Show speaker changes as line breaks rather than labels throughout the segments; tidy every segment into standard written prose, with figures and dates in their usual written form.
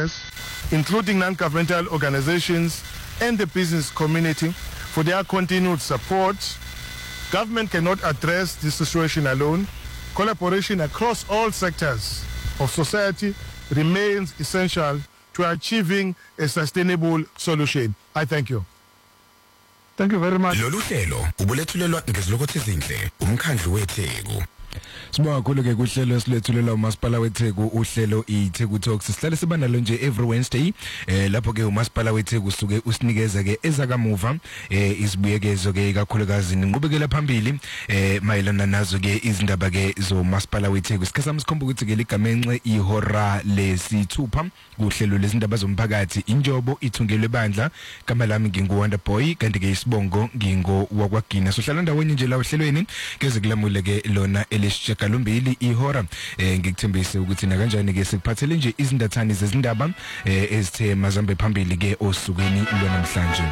partners, including non-governmental organizations and the business community, for their continued support. Government cannot address this situation alone. Collaboration across all sectors of society remains essential to achieving a sustainable solution. I thank you.
Thank you very much.
Lolu hlelo ubulethulelwa ngezilokho ezinhle umkhandlu weTheku.
Sibonga kakhulu ke kuhlelo esilethulela uMasipala weTheku uhlelo iTheku Talks sihlale siba nalo nje every Wednesday lapho ke uMasipala weTheku usuke usinikeza ke ezakamuva isibuyekezo ke kakhulukazi inqubekela phambili mayelana nazo ke izindaba ke zoMasipala weTheku sikhe samsikhomba ukuthi ke ligamenxe ihora lesithupha kuhlelo lezindaba zomphakathi injobo ithungelwe bandla igama lami nginguWonder Boy kanti ke isibongo ngingo wakwagina sohlala ndawonye nje la ohlelweni keze kulamule ke lona elesishiyagalombili ihora ngikuthembise ukuthi na kanjani ke sikuphathele nje izindathani zezindaba ezithe mazambe phambili ke osukweni lwanamhlanje.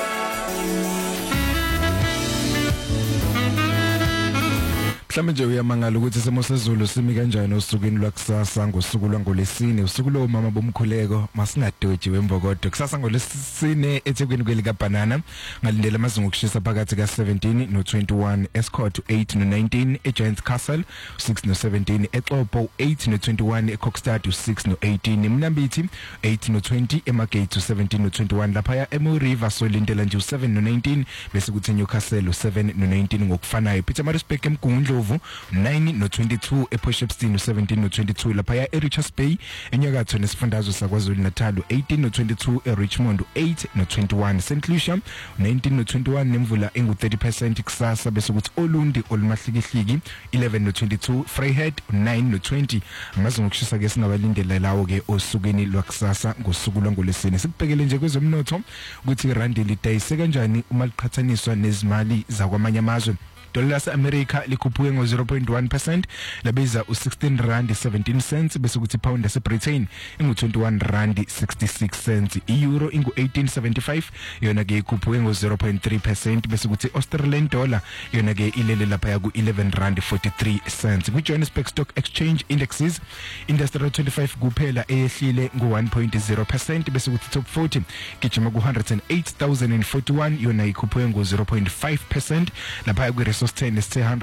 Mhlawumbe nje uyamangala ukuthi isimo sezulu simi kanjani osukwini lwakusasa ngosuku lwangolesine usuku lo mama bomkhuleko masingadoji wembokodo kusasa ngolesine eThekwini kwelika banana ngalindela amazinga okushisa phakathi ka17 no21 Escort 8 no19 eGiants Castle 6 no17 eXopo 8 no21 eCockstad 6 no18 eMnambithi 8 no20 eMagate 17 no21 lapha ya eMoriver solindela nje u7 no19 bese kuthi Newcastle u7 no19 ngokufanayo Pietermaritzburg eMgungundlovu 9 no22 ePortshepstone 17 no22 lapha ya eRichards Bay enyakatho nesifundazwe saKwaZulu Natal 18 no22 eRichmond 8 no21 St Lucia 19 no21 nemvula engu30% kusasa bese kuthi Olundi olumahlikihliki 11 no22 Vryheid 9 no20 amazinga okushisa ke singabalindela lawo ke osukeni lwakusasa ngosuku lwangolesine sikubhekele nje kwezomnotho ukuthi irandi lidayise kanjani uma liqhathaniswa nezimali zakwamanye amazwe. Dollar lase-America likhuphuke ngo-0.1% labiza u16 rand 17 cents bese kuthi pound yase-Britain ingu21 rand 66 cents i-euro ingu1875 yona ke ikhuphuke ngo-0.3% bese kuthi Australian dollar yona ke ilele lapha yaku11 rand 43 cents kwi-Johannesburg Stock Exchange Indexes Industrial 25 kuphela eyehlile ngo-1.0% bese kuthi Top 40 gijima ku-108,041 yona ikhuphuke ngo-0.5% lapha yaku Sostene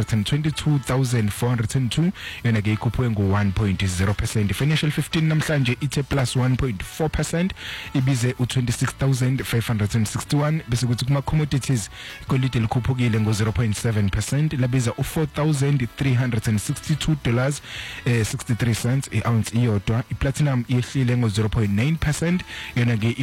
122,402 yona ke ikhuphuke ngo-1.0%. Financial 15 namhlanje ithe plus 1.4% ibize u26,561 bese kuthi kuma commodities igolide likhuphukile ngo-0.7% labiza u$4,362 63 cents i-ounce iyodwa. iplatinum yehlile ngo-0.9% yona ke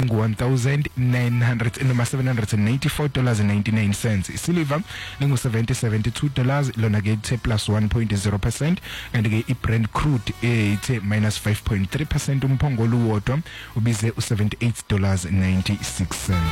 ingu-$1,794.99 isilver lingu-$72 lona ke ithe plus 1.0% and ke i-Brent crude ithe minus 5.3% umphongolo wodwa ubize u$78.96.